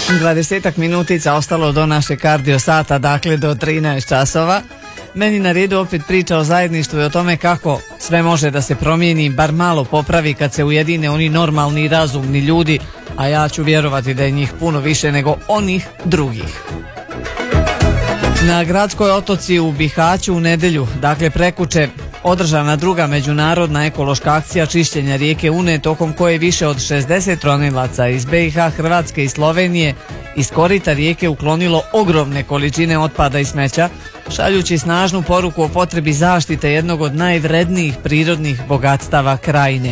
20 minutica ostalo do naše kardio sata, dakle do 13 časova. Meni na redu opet priča o zajedništvu i o tome kako sve može da se promijeni, bar malo popravi kad se ujedine oni normalni i razumni ljudi, a ja ću vjerovati da je njih puno više nego onih drugih. Na gradskoj otoci u Bihaću u nedjelju, dakle prekjuče, održana druga međunarodna ekološka akcija čišćenja rijeke Une, tokom koje više od 60 ronilaca iz BiH, Hrvatske i Slovenije iz korita rijeke uklonilo ogromne količine otpada i smeća, šaljući snažnu poruku o potrebi zaštite jednog od najvrednijih prirodnih bogatstava krajine.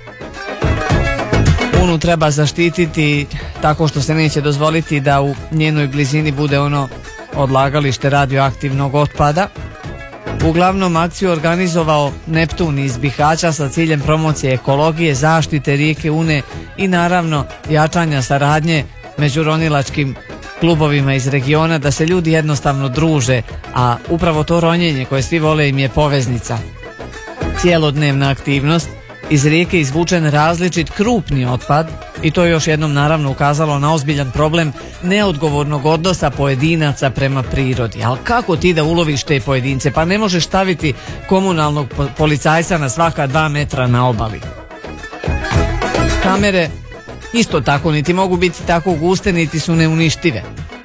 Unu treba zaštititi tako što se neće dozvoliti da u njenoj blizini bude ono odlagalište radioaktivnog otpada. Uglavnom akciju organizovao Neptun iz Bihaća sa ciljem promocije ekologije, zaštite rijeke Une i naravno jačanja saradnje među ronilačkim klubovima iz regiona, da se ljudi jednostavno druže, a upravo to ronjenje koje svi vole im je poveznica. Cijelodnevna aktivnost, iz rijeke izvučen različit krupni otpad i to je još jednom naravno ukazalo na ozbiljan problem neodgovornog odnosa pojedinaca prema prirodi. Ali kako ti da uloviš te pojedince? Pa ne možeš staviti komunalnog policajca na svaka 2 metra na obali. Kamere isto tako niti mogu biti tako guste, niti su neuništive.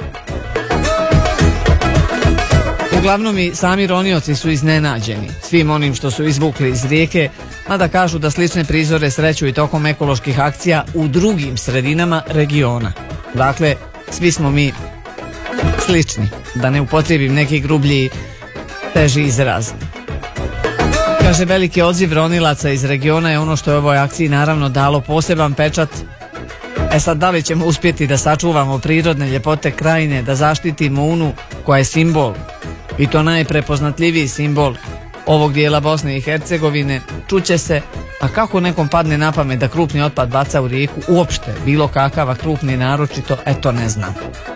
Uglavnom i sami ronioci su iznenađeni svim onim što su izvukli iz rijeke, mada kažu da slične prizore sreću i tokom ekoloških akcija u drugim sredinama regiona. Dakle, svi smo mi slični, da ne upotrijebim neki grublji, teži izraz. Kaže, veliki odziv ronilaca iz regiona je ono što je ovoj akciji naravno dalo poseban pečat. Sad, da li ćemo uspjeti da sačuvamo prirodne ljepote krajine, da zaštitimo Unu koja je simbol, i to najprepoznatljiviji simbol ovog dijela Bosne i Hercegovine, čuće se, a kako nekom padne na pamet da krupni otpad baca u rijeku, uopšte bilo kakav, a krupni naročito, eto ne znam.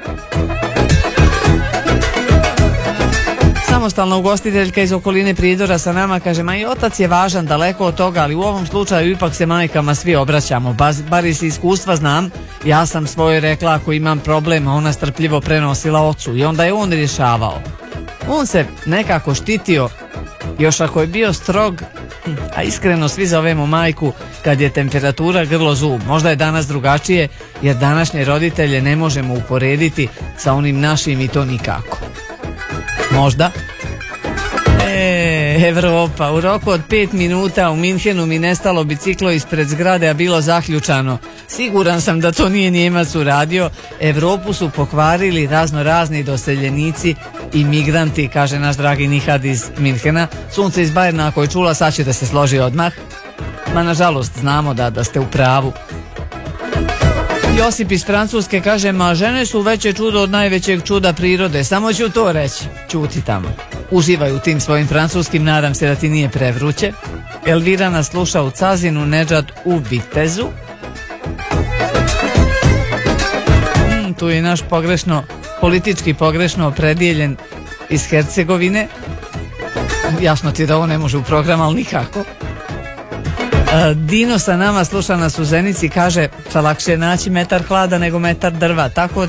Samostalna ugostiteljka iz okoline Prijedora sa nama kaže, ma i otac je važan, daleko od toga, ali u ovom slučaju ipak se majkama svi obraćamo, bar iz iskustva znam, ja sam svojoj rekla ako imam problem, a ona strpljivo prenosila ocu i onda je on rješavao. On se nekako štitio, još ako je bio strog, a iskreno svi zovemo majku kad je temperatura grlo zub. Možda je danas drugačije, jer današnje roditelje ne možemo uporediti sa onim našim i to nikako. Možda? Evropa, u roku od 5 minuta u Minhenu mi nestalo biciklo ispred zgrade, a bilo zaključano. Siguran sam da to nije Njemac uradio. Evropu su pokvarili razno razni doseljenici i migranti, kaže naš dragi Nihad iz Minhena. Sunce iz Bajerna ako je čula, sad će da se složi odmah. Ma nažalost znamo da ste u pravu. Josip iz Francuske kaže, ma žene su veće čudo od najvećeg čuda prirode, samo ću to reći. Čuti tamo. Uživaj u tim svojim francuskim, nadam se da ti nije prevruće. Elvira nas sluša u Cazinu, Nedžad u Vitezu. Tu je naš politički pogrešno opredijeljen iz Hercegovine. Jasno ti da ovo ne može u program, ali nikako. Dino sa nama sluša nas u Zenici, kaže, sa lakše je naći metar hlada nego metar drva, tako